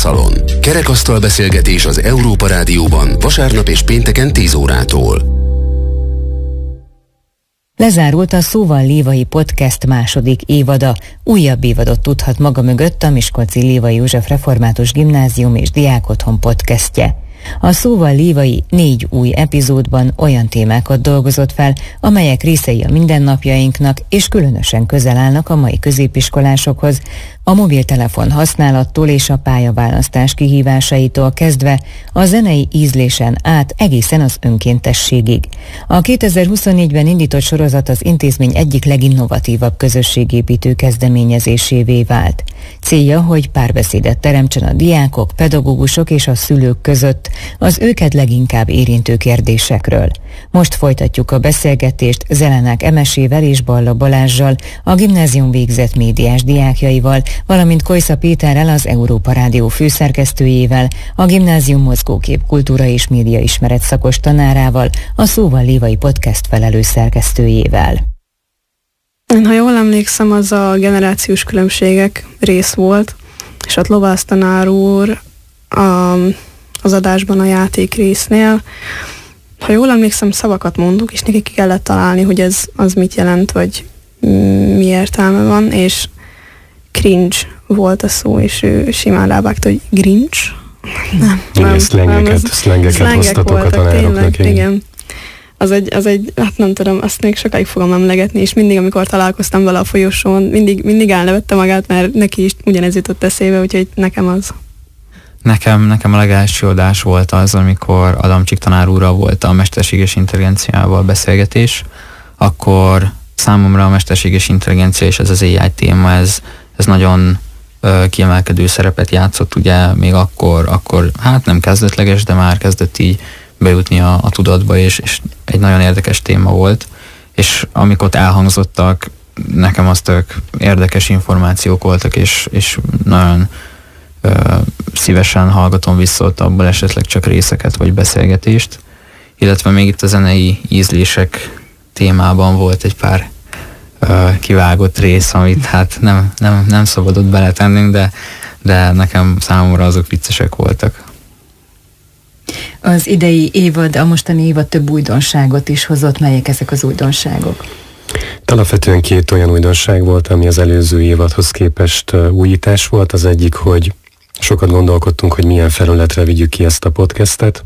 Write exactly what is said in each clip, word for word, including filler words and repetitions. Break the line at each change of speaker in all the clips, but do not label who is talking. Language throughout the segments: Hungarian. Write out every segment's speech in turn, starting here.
Szalon. Kerekasztal beszélgetés az Európa Rádióban vasárnap és pénteken tíz órától.
Lezárult a Szóval Lévai Podcast második évada. Újabb évadot tudhat maga mögött a Miskolci Lévai József Református Gimnázium és Diákotthon podcastje. A Szóval Lévai négy új epizódban olyan témákat dolgozott fel, amelyek részei a mindennapjainknak és különösen közel állnak a mai középiskolásokhoz, a mobiltelefon használattól és a pályaválasztás kihívásaitól kezdve a zenei ízlésen át egészen az önkéntességig. A kétezer-huszonnégyben indított sorozat az intézmény egyik leginnovatívabb közösségépítő kezdeményezésévé vált. Célja, hogy párbeszédet teremtsen a diákok, pedagógusok és a szülők között az őket leginkább érintő kérdésekről. Most folytatjuk a beszélgetést Zelenák Emesével és Balla Balázssal, a gimnázium végzett médiás diákjaival, valamint Kojsza Péterrel, az Európa Rádió főszerkesztőjével, a gimnázium mozgókép, kultúra és média ismeret szakos tanárával, a Szóval Lévai Podcast felelős szerkesztőjével.
Ha jól emlékszem, az a generációs különbségek rész volt, és ott Lovász tanár úr a, az adásban a játék résznél, ha jól emlékszem, szavakat mondunk, és neki ki kellett találni, hogy ez az mit jelent, vagy mi értelme van, és cringe volt a szó, és ő simán rávágta, hogy grinch. Nem,
igen,
nem,
szlengeket,
nem,
szlengeket hoztatok a tanároknak.
Tényleg, igen. Az egy, az egy, hát nem tudom, azt még sokáig fogom emlegetni, és mindig, amikor találkoztam vele a folyosón, mindig, mindig elnevette magát, mert neki is ugyanez jutott eszébe, úgyhogy nekem az.
Nekem, nekem a legelső adás volt az, amikor Adamcsik tanár úrral volt a mesterséges intelligenciával beszélgetés, akkor számomra a mesterséges intelligencia és ez az á i téma, ez, ez nagyon ö, kiemelkedő szerepet játszott, ugye még akkor, akkor hát nem kezdetleges, de már kezdett így bejutni a, a tudatba, és, és egy nagyon érdekes téma volt, és amikor ott elhangzottak, nekem az tök érdekes információk voltak, és, és nagyon ö, szívesen hallgatom vissza ott abból esetleg csak részeket, vagy beszélgetést, illetve még itt a zenei ízlések témában volt egy pár ö, kivágott rész, amit hát nem, nem, nem szabadott beletennünk, de, de nekem számomra azok viccesek voltak.
Az idei évad, a mostani évad több újdonságot is hozott. Melyek ezek az újdonságok?
Alapvetően két olyan újdonság volt, ami az előző évadhoz képest újítás volt. Az egyik, hogy sokat gondolkodtunk, hogy milyen felületre vigyük ki ezt a podcastet,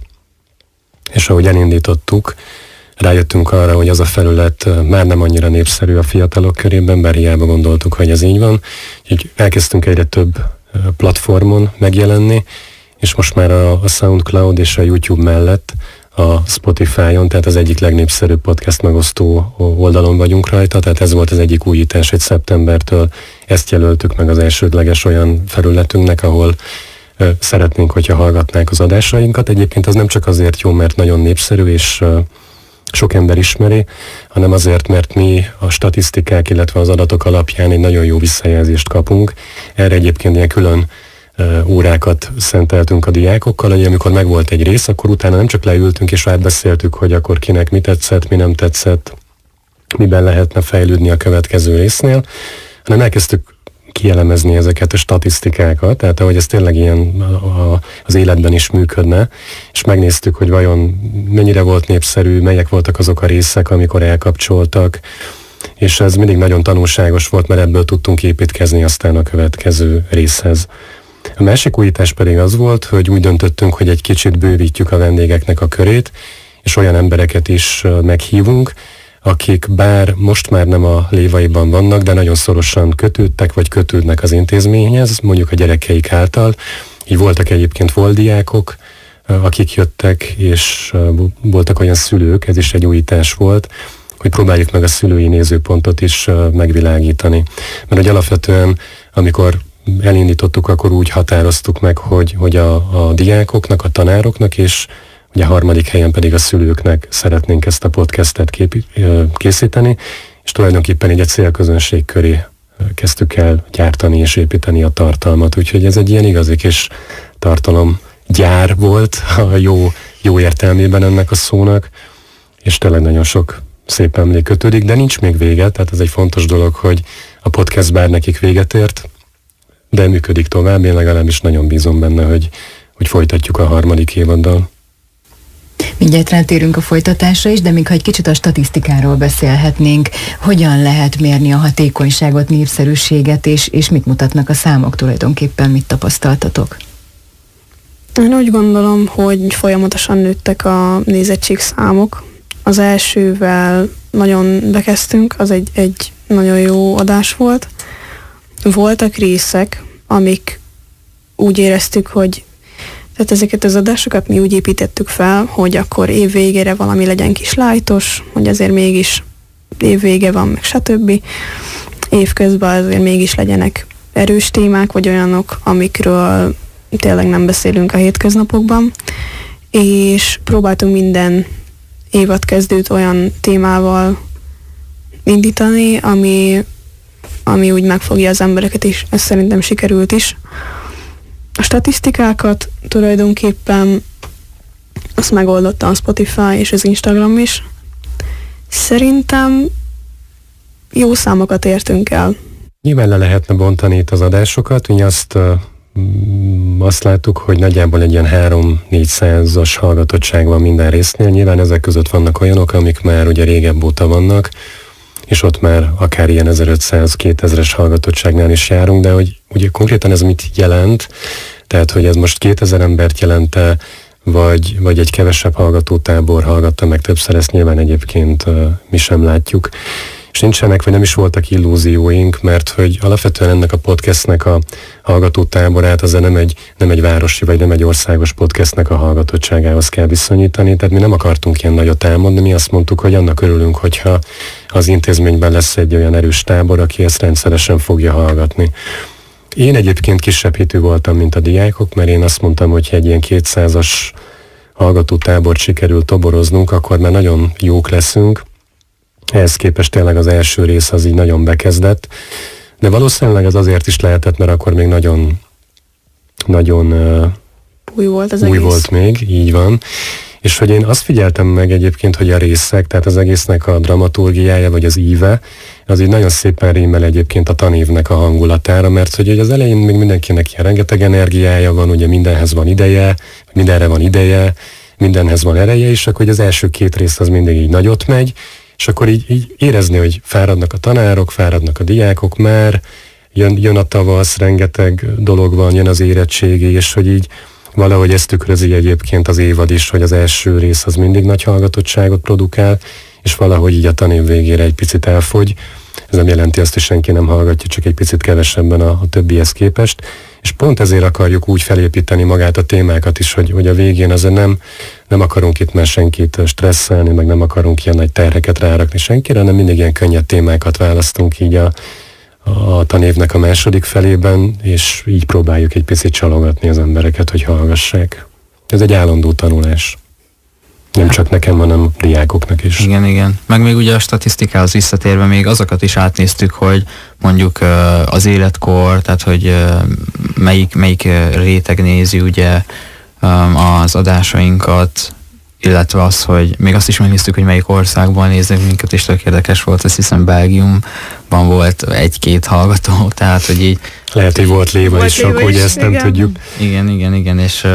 és ahogy elindítottuk, rájöttünk arra, hogy az a felület már nem annyira népszerű a fiatalok körében, bár hiába gondoltuk, hogy ez így van. Úgyhogy elkezdtünk egyre több platformon megjelenni, és most már a, a SoundCloud és a YouTube mellett a Spotify-on, tehát az egyik legnépszerűbb podcast megosztó oldalon vagyunk rajta, tehát ez volt az egyik újítás, hogy szeptembertől ezt jelöltük meg az elsődleges olyan felületünknek, ahol ö, szeretnénk, hogyha hallgatnák az adásainkat. Egyébként az nem csak azért jó, mert nagyon népszerű és ö, sok ember ismeri, hanem azért, mert mi a statisztikák, illetve az adatok alapján egy nagyon jó visszajelzést kapunk. Erre egyébként ilyen külön órákat szenteltünk a diákokkal, hogy amikor megvolt egy rész, akkor utána nem csak leültünk és átbeszéltük, hogy akkor kinek mi tetszett, mi nem tetszett, miben lehetne fejlődni a következő résznél, hanem elkezdtük kielemezni ezeket a statisztikákat, tehát ahogy ez tényleg ilyen a, a, az életben is működne, és megnéztük, hogy vajon mennyire volt népszerű, melyek voltak azok a részek, amikor elkapcsoltak, és ez mindig nagyon tanulságos volt, mert ebből tudtunk építkezni aztán a következő részhez. A másik újítás pedig az volt, hogy úgy döntöttünk, hogy egy kicsit bővítjük a vendégeknek a körét, és olyan embereket is meghívunk, akik bár most már nem a Lévaiban vannak, de nagyon szorosan kötődtek, vagy kötődnek az intézményhez, mondjuk a gyerekeik által. Így voltak egyébként voldiákok, akik jöttek, és voltak olyan szülők, ez is egy újítás volt, hogy próbáljuk meg a szülői nézőpontot is megvilágítani. Mert hogy alapvetően, amikor elindítottuk, akkor úgy határoztuk meg, hogy, hogy a, a diákoknak, a tanároknak, és ugye a harmadik helyen pedig a szülőknek szeretnénk ezt a podcastet képi, készíteni, és tulajdonképpen így egy célközönség köré kezdtük el gyártani és építeni a tartalmat. Úgyhogy ez egy ilyen igazi kis tartalomgyár volt a jó, jó értelmében ennek a szónak, és tényleg nagyon sok szép emlék kötődik, de nincs még vége, tehát ez egy fontos dolog, hogy a podcast bár nekik véget ért, de működik tovább, én legalábbis nagyon bízom benne, hogy, hogy folytatjuk a harmadik évaddal.
Mindjárt rátérünk a folytatásra is, de még ha egy kicsit a statisztikáról beszélhetnénk, hogyan lehet mérni a hatékonyságot, népszerűséget, és, és mit mutatnak a számok tulajdonképpen, mit tapasztaltatok?
Én úgy gondolom, hogy folyamatosan nőttek a nézettségszámok. Az elsővel nagyon bekezdtünk, az egy, egy nagyon jó adás volt. Voltak részek, amik úgy éreztük, hogy tehát ezeket az adásokat mi úgy építettük fel, hogy akkor év végére valami legyen kis lájtos, hogy azért mégis évvége van, meg stb. Évközben azért mégis legyenek erős témák, vagy olyanok, amikről tényleg nem beszélünk a hétköznapokban, és próbáltunk minden évadkezdőt olyan témával indítani, ami, ami úgy megfogja az embereket is, ez szerintem sikerült is. A statisztikákat tulajdonképpen azt megoldotta a Spotify és az Instagram is. Szerintem jó számokat értünk el.
Nyilván le lehetne bontani itt az adásokat, ugye azt, azt láttuk, hogy nagyjából egy ilyen három-négyszázas hallgatottság van minden résznél. Nyilván ezek között vannak olyanok, amik már ugye régebb óta vannak, és ott már akár ilyen ezerötszáz-kétezres hallgatottságnál is járunk, de hogy ugye konkrétan ez mit jelent, tehát hogy ez most kétezer embert jelente, vagy, vagy egy kevesebb hallgatótábor hallgatta meg többször, ezt nyilván egyébként uh, mi sem látjuk. És nincsenek, vagy nem is voltak illúzióink, mert hogy alapvetően ennek a podcastnek a hallgatótáborát azért nem egy, nem egy városi, vagy nem egy országos podcastnek a hallgatottságához kell viszonyítani, tehát mi nem akartunk ilyen nagyot álmodni, mi azt mondtuk, hogy annak örülünk, hogyha az intézményben lesz egy olyan erős tábor, aki ezt rendszeresen fogja hallgatni. Én egyébként kisebb hitű voltam, mint a diákok, mert én azt mondtam, hogy ha egy ilyen kétszázas hallgatótábort sikerül toboroznunk, akkor már nagyon jók leszünk. Ehhez képest tényleg az első rész az így nagyon bekezdett, de valószínűleg az azért is lehetett, mert akkor még nagyon, nagyon uh,
új volt az
új
egész.
volt még, így van. És hogy én azt figyeltem meg egyébként, hogy a részek, tehát az egésznek a dramaturgiája, vagy az íve, az így nagyon szépen rímel egyébként a tanévnek a hangulatára, mert hogy az elején még mindenkinek ilyen rengeteg energiája van, ugye mindenhez van ideje, mindenre van ideje, mindenhez van ereje, és akkor az első két rész az mindig így nagyot megy, és akkor így, így érezni, hogy fáradnak a tanárok, fáradnak a diákok már, jön, jön a tavasz, rengeteg dolog van, jön az érettségi, és hogy így valahogy ezt tükrözi egyébként az évad is, hogy az első rész az mindig nagy hallgatottságot produkál, és valahogy így a tanév végére egy picit elfogy. Ez nem jelenti azt, hogy senki nem hallgatja, csak egy picit kevesebben a, a többihez képest. És pont ezért akarjuk úgy felépíteni magát a témákat is, hogy, hogy a végén azért nem, nem akarunk itt már senkit stresszelni, meg nem akarunk ilyen nagy terheket rárakni senkire, hanem mindig ilyen könnyed témákat választunk így a, a tanévnek a második felében, és így próbáljuk egy picit csalogatni az embereket, hogy hallgassák. Ez egy állandó tanulás. Nem csak nekem, hanem a diákoknak is.
Igen, igen. Meg még ugye a statisztikához visszatérve még azokat is átnéztük, hogy mondjuk az életkor, tehát hogy melyik, melyik réteg nézi ugye az adásainkat, illetve az, hogy még azt is megnéztük, hogy melyik országban néznek minket, és tök érdekes volt, azt hiszem Belgiumban volt egy-két hallgató, tehát hogy így...
Lehet, hogy volt léva is sok, hogy ezt nem
igen.
tudjuk.
Igen, igen, igen, és...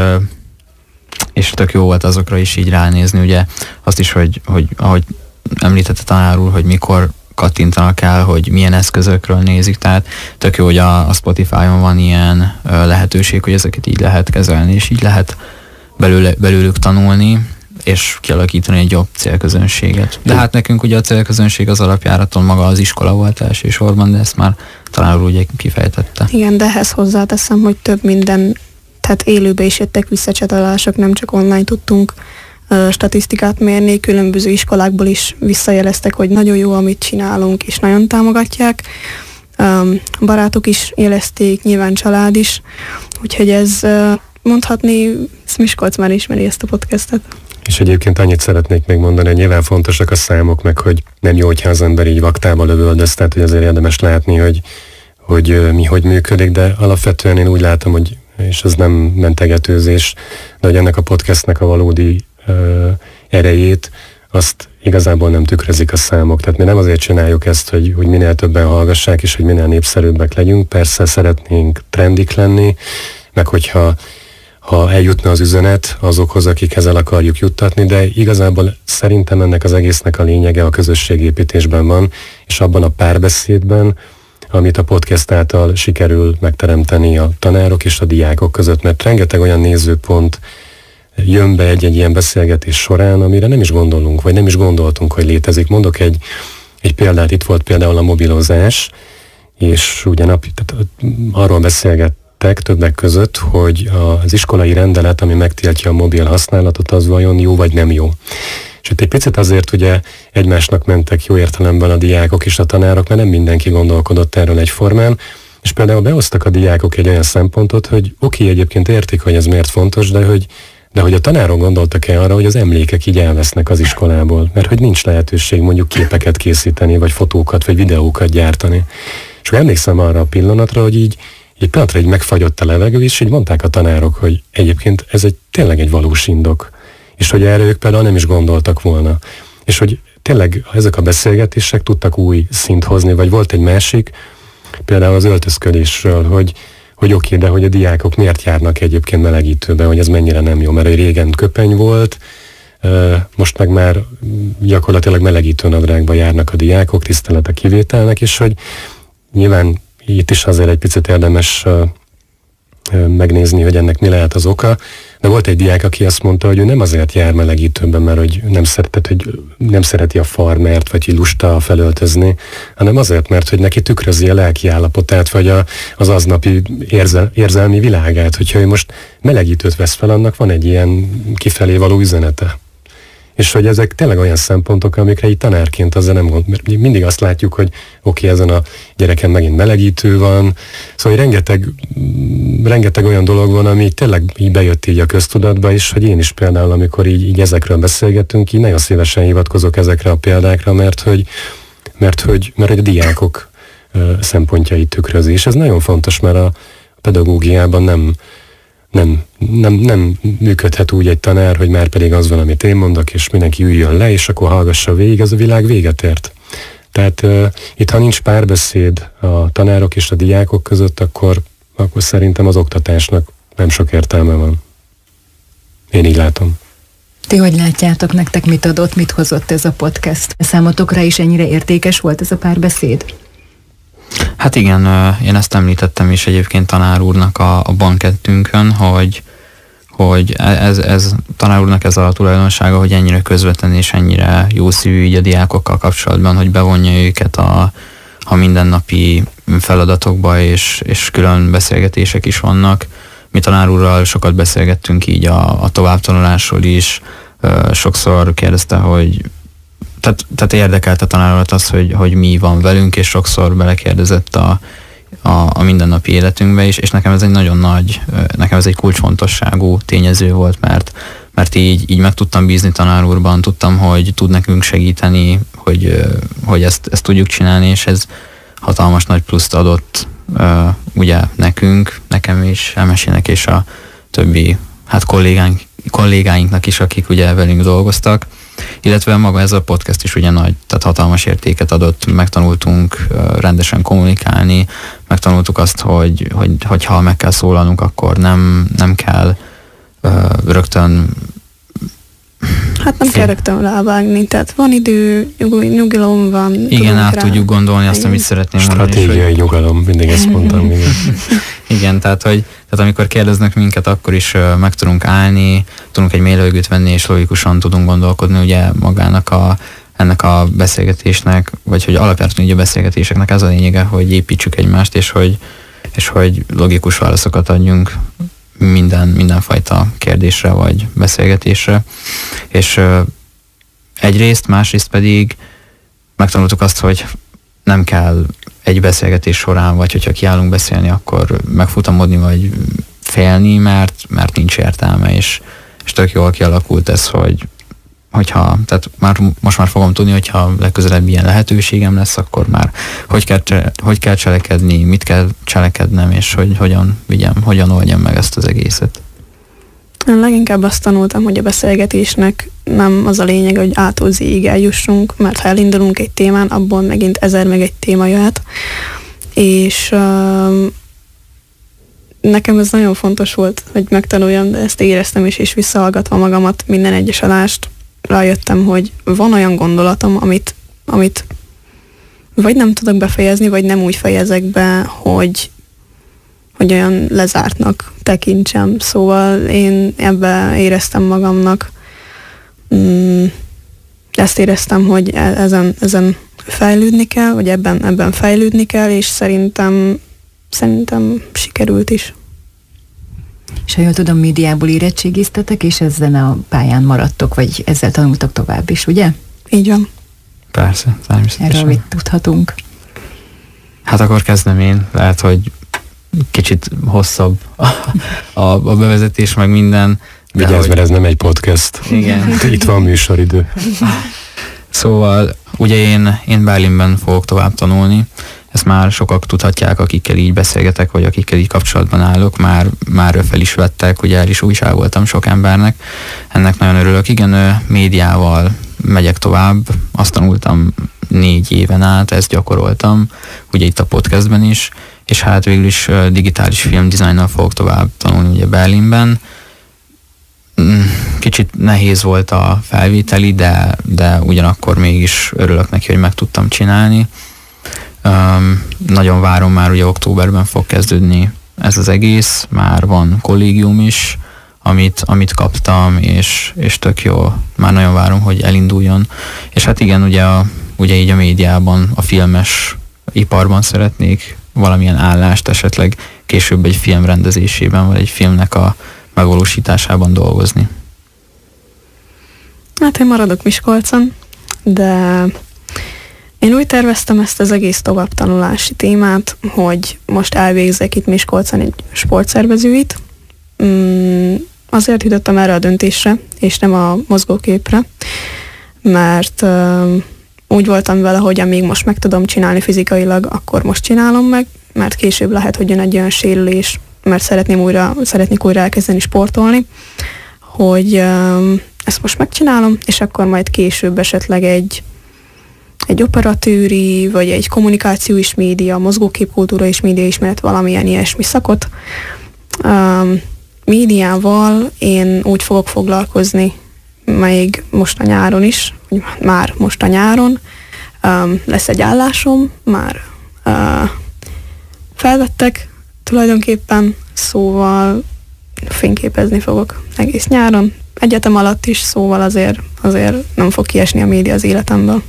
és tök jó volt azokra is így ránézni, ugye azt is, hogy, hogy ahogy említette tanár úr, hogy mikor kattintanak el, hogy milyen eszközökről nézik, tehát tök jó, hogy a, a Spotify-on van ilyen ö, lehetőség, hogy ezeket így lehet kezelni, és így lehet belőle, belőlük tanulni, és kialakítani egy jobb célközönséget. De hát nekünk ugye a célközönség az alapjáraton maga az iskola volt elsősorban, de ezt már tanár úr ugye kifejtette.
Igen, de ehhez hozzáteszem, hogy több minden, tehát élőbe is jöttek visszacsatolások, nem csak online tudtunk uh, statisztikát mérni, különböző iskolákból is visszajeleztek, hogy nagyon jó, amit csinálunk, és nagyon támogatják. Um, barátok is jelezték, nyilván család is, úgyhogy ez uh, mondhatni, Miskolc már ismeri ezt a podcastet.
És egyébként annyit szeretnék még mondani, hogy nyilván fontosak a számok, meg hogy nem jó, hogyha az ember így vaktába lövöldöz, tehát hogy azért érdemes látni, hogy, hogy mi hogy működik, de alapvetően én úgy látom, hogy és ez nem mentegetőzés, de hogy ennek a podcastnek a valódi uh, erejét, azt igazából nem tükrözik a számok. Tehát mi nem azért csináljuk ezt, hogy, hogy minél többen hallgassák, és hogy minél népszerűbbek legyünk. Persze szeretnénk trendik lenni, meg hogyha ha eljutna az üzenet azokhoz, akikhez el akarjuk juttatni, de igazából szerintem ennek az egésznek a lényege a közösségépítésben van, és abban a párbeszédben, amit a podcast által sikerül megteremteni a tanárok és a diákok között, mert rengeteg olyan nézőpont jön be egy-egy ilyen beszélgetés során, amire nem is gondolunk, vagy nem is gondoltunk, hogy létezik. Mondok egy, egy példát, itt volt például a mobilozás, és ugye nap, tehát arról beszélgettek többek között, hogy az iskolai rendelet, ami megtiltja a mobil használatot, az vajon jó vagy nem jó. És itt egy picit azért ugye egymásnak mentek jó értelemben a diákok és a tanárok, mert nem mindenki gondolkodott erről egyformán, és például behoztak a diákok egy olyan szempontot, hogy oké, egyébként értik, hogy ez miért fontos, de hogy, de hogy a tanárok gondoltak-e arra, hogy az emlékek így elvesznek az iskolából, mert hogy nincs lehetőség mondjuk képeket készíteni, vagy fotókat, vagy videókat gyártani. És akkor emlékszem arra a pillanatra, hogy így egy pillanatra így megfagyott a levegő, és így mondták a tanárok, hogy egyébként ez egy tényleg egy valós indok. És hogy erre ők például nem is gondoltak volna. És hogy tényleg ezek a beszélgetések tudtak új szint hozni, vagy volt egy másik, például az öltözködésről, hogy, hogy oké, de hogy a diákok miért járnak egyébként melegítőben, hogy ez mennyire nem jó, mert régen köpeny volt, most meg már gyakorlatilag melegítőnadrágba járnak a diákok, tisztelet a kivételnek, és hogy nyilván itt is azért egy picit érdemes megnézni, hogy ennek mi lehet az oka. De volt egy diák, aki azt mondta, hogy ő nem azért jár melegítőben, mert hogy nem, szeret, hogy nem szereti a farmert, vagy hogy lusta felöltözni, hanem azért, mert hogy neki tükrözi a lelki állapotát, vagy a, az aznapi érzel, érzelmi világát. Hogyha ő most melegítőt vesz fel, annak van egy ilyen kifelé való üzenete. És hogy ezek tényleg olyan szempontok, amikre így tanárként azzal nem gond, mert mindig azt látjuk, hogy oké, okay, ezen a gyereken megint melegítő van, szóval rengeteg, rengeteg olyan dolog van, ami tényleg így bejött így a köztudatba, és hogy én is például, amikor így, így ezekről beszélgetünk, így nagyon szívesen hivatkozok ezekre a példákra, mert hogy, mert hogy, mert hogy a diákok szempontjait tükrözi, és ez nagyon fontos, mert a pedagógiában nem Nem, nem, nem működhet úgy egy tanár, hogy már pedig az van, amit én mondok, és mindenki üljön le, és akkor hallgassa végig, ez a világ véget ért. Tehát uh, itt, ha nincs párbeszéd a tanárok és a diákok között, akkor, akkor szerintem az oktatásnak nem sok értelme van. Én így látom.
Ti hogy látjátok, nektek mit adott, mit hozott ez a podcast? Számotokra is ennyire értékes volt ez a párbeszéd?
Hát igen, én ezt említettem is egyébként tanár úrnak a, a bankettünkön, hogy, hogy ez, ez tanár úrnak ez a tulajdonsága, hogy ennyire közvetlen és ennyire jó szívű így a diákokkal kapcsolatban, hogy bevonja őket a, a mindennapi feladatokba, és, és külön beszélgetések is vannak. Mi tanár úrral sokat beszélgettünk így a, a továbbtanulásról is, sokszor kérdezte, hogy Tehát, tehát érdekelt a tanárolat az, hogy, hogy mi van velünk, és sokszor belekérdezett a, a, a mindennapi életünkbe is, és nekem ez egy nagyon nagy, nekem ez egy kulcsfontosságú tényező volt, mert, mert így, így meg tudtam bízni tanár úrban, tudtam, hogy tud nekünk segíteni, hogy, hogy ezt, ezt tudjuk csinálni, és ez hatalmas nagy pluszt adott ugye nekünk, nekem is, Emesének és a többi hát kollégánk, kollégáinknak is, akik ugye velünk dolgoztak. Illetve maga ez a podcast is ugye nagy, tehát hatalmas értéket adott, megtanultunk rendesen kommunikálni, megtanultuk azt, hogy, hogy, hogy ha meg kell szólalnunk, akkor nem, nem kell uh, rögtön...
Hát nem kell rögtön rávágni, tehát van idő, nyugalom van.
Igen, át rá. Tudjuk gondolni azt, amit szeretném mondani.
Stratégiai nyugalom, mindig ezt mondtam. Mindig.
Igen, tehát, hogy, tehát amikor kérdeznek minket, akkor is uh, meg tudunk állni, tudunk egy mélylevegőt venni, és logikusan tudunk gondolkodni ugye magának a, ennek a beszélgetésnek, vagy hogy alapvetően ugye a beszélgetéseknek ez a lényege, hogy építsük egymást, és hogy, és hogy logikus válaszokat adjunk minden, mindenfajta kérdésre vagy beszélgetésre. És uh, egyrészt, másrészt pedig megtanultuk azt, hogy nem kell egy beszélgetés során, vagy hogyha kiállunk beszélni, akkor megfutamodni, vagy félni, mert, mert nincs értelme, és, és tök jól kialakult ez, hogy hogyha, tehát már, most már fogom tudni, hogyha legközelebb ilyen lehetőségem lesz, akkor már hogy kell, hogy kell cselekedni, mit kell cselekednem, és hogy hogyan vigyem, hogyan oldjam meg ezt az egészet.
Én leginkább azt tanultam, hogy a beszélgetésnek nem az a lényeg, hogy A-tól Z-ig eljussunk, mert ha elindulunk egy témán, abból megint ezer meg egy téma jöhet. És uh, nekem ez nagyon fontos volt, hogy megtanuljam, de ezt éreztem is, és visszahallgatva magamat minden egyes adást, rájöttem, hogy van olyan gondolatom, amit, amit vagy nem tudok befejezni, vagy nem úgy fejezek be, hogy hogy olyan lezártnak tekintsem. Szóval én ebbe éreztem magamnak, mm, ezt éreztem, hogy ezen, ezen fejlődni kell, vagy ebben, ebben fejlődni kell, és szerintem, szerintem sikerült is.
És ha jól tudom, médiából érettségiztetek, és ezen a pályán maradtok, vagy ezzel tanultok tovább is, ugye?
Így van.
Persze, természetesen.
Erről mit tudhatunk?
Hát akkor kezdem én, lehet, hogy kicsit hosszabb a, a, a bevezetés, meg minden.
Vigyázz, hogy... mert ez nem egy podcast.
Igen.
Itt van műsoridő.
Szóval ugye én, én Berlinben fogok tovább tanulni. Ezt már sokak tudhatják, akikkel így beszélgetek, vagy akikkel így kapcsolatban állok. Már, már fel is vettek, ugye el is újságoltam sok embernek. Ennek nagyon örülök. Igen, médiával megyek tovább. Azt tanultam négy éven át, ezt gyakoroltam, ugye itt a podcastben is, és hát végül is digitális filmdizájnnal fogok tovább tanulni ugye Berlinben. Kicsit nehéz volt a felvételi, de, de ugyanakkor mégis örülök neki, hogy meg tudtam csinálni. Um, nagyon várom, már ugye októberben fog kezdődni ez az egész, már van kollégium is, amit, amit kaptam, és, és tök jó, már nagyon várom, hogy elinduljon. És hát igen, ugye, a, ugye így a médiában, a filmes iparban szeretnék valamilyen állást, esetleg később egy film rendezésében, vagy egy filmnek a megvalósításában dolgozni.
Hát én maradok Miskolcon, de én úgy terveztem ezt az egész továbbtanulási témát, hogy most elvégzek itt Miskolcon egy sportszervezőit. Mm, azért jutottam erre a döntésre, és nem a mozgóképre, mert uh, úgy voltam vele, hogy amíg most meg tudom csinálni fizikailag, akkor most csinálom meg, mert később lehet, hogy jön egy olyan sérülés, mert szeretném újra, szeretnék újra elkezdeni sportolni, hogy uh, ezt most megcsinálom, és akkor majd később esetleg egy egy operatőri, vagy egy kommunikáció és média, mozgóképkultúra és média ismeret, valamilyen ilyesmi szakot. Um, médiával én úgy fogok foglalkozni, még most a nyáron is, vagy már most a nyáron. Um, lesz egy állásom, már uh, felvettek tulajdonképpen, szóval fényképezni fogok egész nyáron. Egyetem alatt is, szóval azért, azért nem fog kiesni a média az életemből.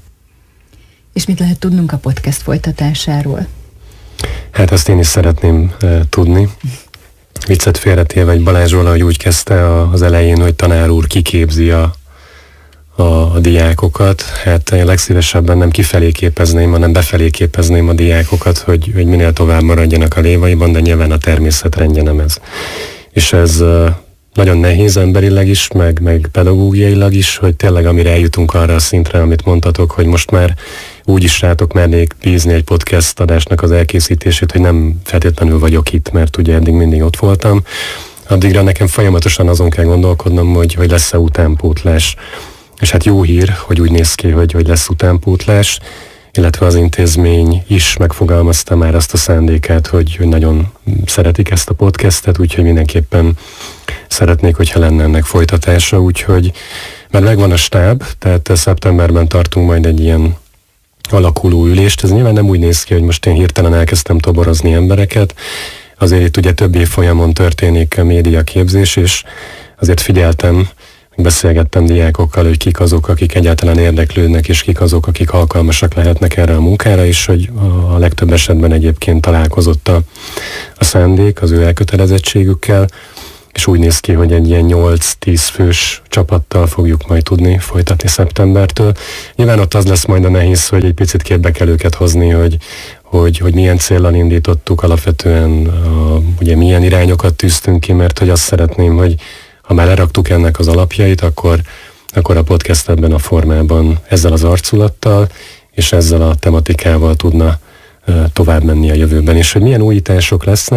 És mit lehet tudnunk a podcast folytatásáról? Hát
ezt én is szeretném e, tudni. Viccet félretéve, egy Balázs valahogy úgy kezdte az elején, hogy tanár úr kiképzi a, a, a diákokat. Hát én legszívesebben nem kifelé képezném, hanem befelé képezném a diákokat, hogy, hogy minél tovább maradjanak a lévaiban, de nyilván a természet rendje nem ez. És ez e, nagyon nehéz emberileg is, meg, meg pedagógiailag is, hogy tényleg amire eljutunk arra a szintre, amit mondtatok, hogy most már úgy is rátok mernék bízni egy podcast adásnak az elkészítését, hogy nem feltétlenül vagyok itt, mert ugye eddig mindig ott voltam. Addigra nekem folyamatosan azon kell gondolkodnom, hogy, hogy lesz-e utánpótlás. És hát jó hír, hogy úgy néz ki, hogy, hogy lesz utánpótlás, illetve az intézmény is megfogalmazta már azt a szándékát, hogy, hogy nagyon szeretik ezt a podcastet, úgyhogy mindenképpen szeretnék, hogyha lenne ennek folytatása, úgyhogy mert megvan a stáb, tehát szeptemberben tartunk majd egy ilyen alakuló ülést. Ez nyilván nem úgy néz ki, hogy most én hirtelen elkezdtem toborozni embereket, azért itt ugye több évfolyamon történik a médiaképzés, és azért figyeltem, beszélgettem diákokkal, hogy kik azok, akik egyáltalán érdeklődnek, és kik azok, akik alkalmasak lehetnek erre a munkára, és hogy a legtöbb esetben egyébként találkozott a, a szándék az ő elkötelezettségükkel, és úgy néz ki, hogy egy ilyen nyolc-tíz fős csapattal fogjuk majd tudni folytatni szeptembertől. Nyilván ott az lesz majd a nehéz, hogy egy picit képbe kell őket hozni, hogy, hogy, hogy milyen céllal indítottuk alapvetően, a, ugye milyen irányokat tűztünk ki, mert hogy azt szeretném, hogy ha már leraktuk ennek az alapjait, akkor, akkor a podcast ebben a formában ezzel az arculattal és ezzel a tematikával tudna uh, tovább menni a jövőben. És hogy milyen újítások lesznek,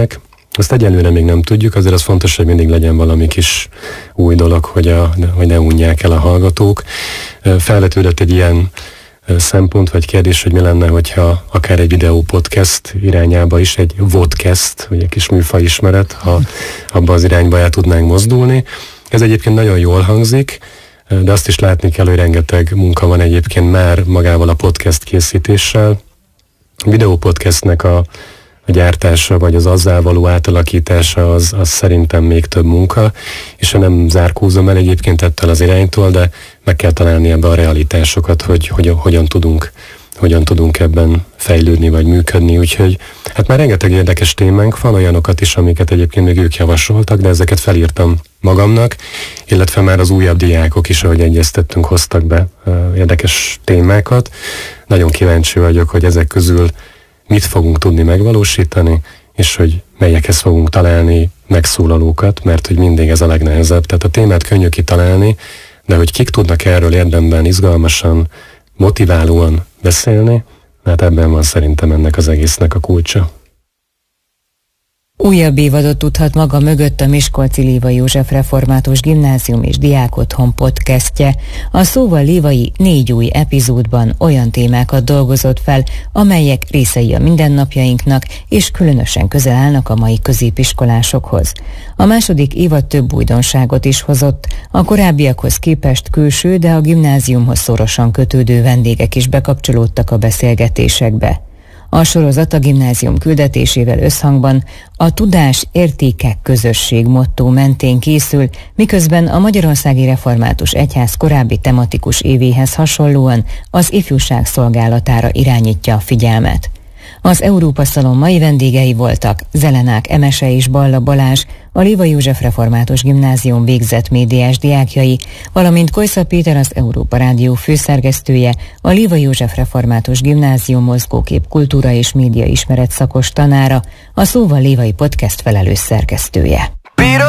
Azt egyelőre még nem tudjuk, azért az fontos, hogy mindig legyen valami kis új dolog, hogy, a, hogy ne unják el a hallgatók. Felvetődött egy ilyen szempont vagy kérdés, hogy mi lenne, hogyha akár egy videó podcast irányába is, egy vodcast, vagy egy kis műfaj ismeret, ha abba az irányba el tudnánk mozdulni. Ez egyébként nagyon jól hangzik, de azt is látni kell, hogy rengeteg munka van egyébként már magával a podcast készítéssel. A videó podcastnek a, a gyártása, vagy az azzal való átalakítása az, az szerintem még több munka, és nem zárkózom el egyébként ettől az iránytól, de meg kell találni ebbe a realitásokat, hogy, hogy hogyan tudunk hogyan tudunk ebben fejlődni vagy működni, úgyhogy hát már rengeteg érdekes témánk van, olyanokat is, amiket egyébként még ők javasoltak, de ezeket felírtam magamnak, illetve már az újabb diákok is, ahogy egyeztettünk, hoztak be uh, érdekes témákat. Nagyon kíváncsi vagyok, hogy ezek közül mit fogunk tudni megvalósítani, és hogy melyekhez fogunk találni megszólalókat, mert hogy mindig ez a legnehezebb. Tehát a témát könnyű kitalálni, de hogy kik tudnak erről érdemben, izgalmasan, motiválóan beszélni, mert ebben van szerintem ennek az egésznek a kulcsa.
Újabb évadot tudhat maga mögött a Miskolci Lévai József Református Gimnázium és Diákotthon podcastje. A Szóval Lévai négy új epizódban olyan témákat dolgozott fel, amelyek részei a mindennapjainknak, és különösen közel állnak a mai középiskolásokhoz. A második évad több újdonságot is hozott, a korábbiakhoz képest külső, de a gimnáziumhoz szorosan kötődő vendégek is bekapcsolódtak a beszélgetésekbe. A sorozat a gimnázium küldetésével összhangban a tudás, értékek, közösség mottó mentén készül, miközben a Magyarországi Református Egyház korábbi tematikus évéhez hasonlóan az ifjúság szolgálatára irányítja a figyelmet. Az Európa Szalon mai vendégei voltak Zelenák Emese és Balla Balázs, a Lévai József Református Gimnázium végzett médiás diákjai, valamint Kojsza Péter, az Európa Rádió főszerkesztője, a Lévai József Református Gimnázium mozgókép, kultúra és média ismeret szakos tanára, a Szóval Lévai podcast felelős szerkesztője.